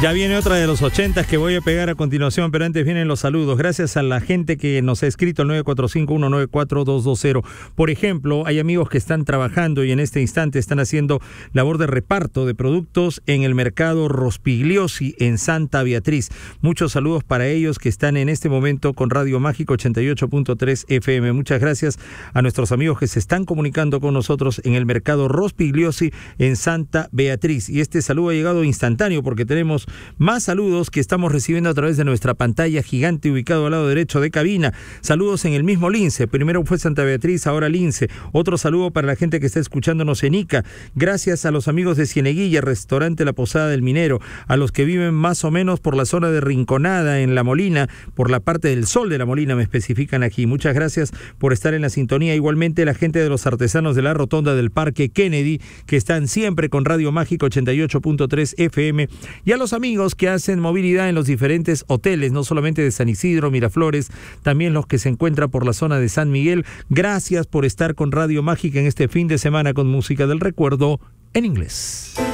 Ya viene otra de los 80 que voy a pegar a continuación, pero antes vienen los saludos. Gracias a la gente que nos ha escrito al 945-194-220. Por ejemplo, hay amigos que están trabajando y en este instante están haciendo labor de reparto de productos en el mercado Rospigliosi en Santa Beatriz. Muchos saludos para ellos que están en este momento con Radio Mágica 88.3 FM. Muchas gracias a nuestros amigos que se están comunicando con nosotros en el mercado Rospigliosi en Santa Beatriz. Y este saludo ha llegado instantáneo porque tenemos más saludos que estamos recibiendo a través de nuestra pantalla gigante ubicado al lado derecho de cabina. Saludos en el mismo Lince. Primero fue Santa Beatriz, ahora Lince. Otro saludo para la gente que está escuchándonos en Ica. Gracias a los amigos de Cieneguilla, restaurante La Posada del Minero, a los que viven más o menos por la zona de Rinconada, en La Molina, por la parte del Sol de La Molina, me especifican aquí. Muchas gracias por estar en la sintonía. Igualmente la gente de los artesanos de la Rotonda del Parque Kennedy, que están siempre con Radio Mágica 88.3 FM, y a los amigos que hacen movilidad en los diferentes hoteles, no solamente de San Isidro, Miraflores, también los que se encuentran por la zona de San Miguel. Gracias por estar con Radio Mágica en este fin de semana con música del recuerdo en inglés.